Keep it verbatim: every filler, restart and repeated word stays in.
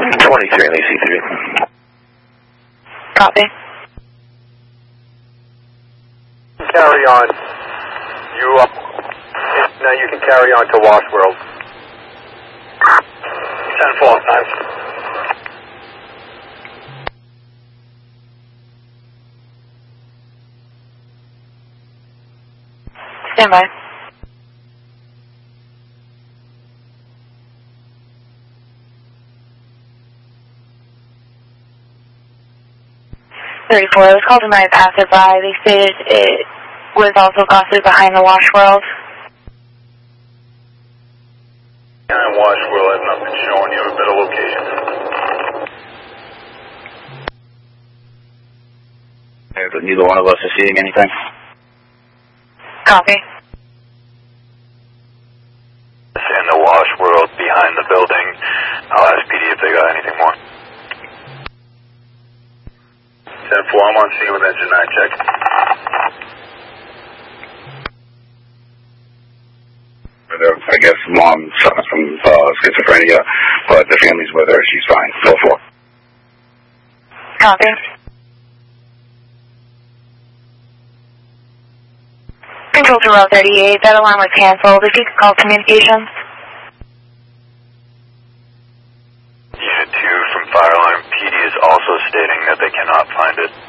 twenty-three on A C three. Copy. Carry on. You up. Now you can carry on to Wash World. ten four, times. Stand by. thirty-four, it was called a night passerby. They stated it was also possibly behind the Wash World. Behind Wash World, I've not been showing you a better location. But neither one of us is seeing anything. Copy. In the Wash World behind the building. I'll ask P D if they got anything more. ten four, I'm on scene with engine nine, check. I guess mom suffers from uh, schizophrenia, but the family's with her. She's fine. Go for it. Copy. Control to row thirty-eight, that alarm was canceled. If you could call communications. Unit two from Fire Alarm P D is also stating that they cannot find it.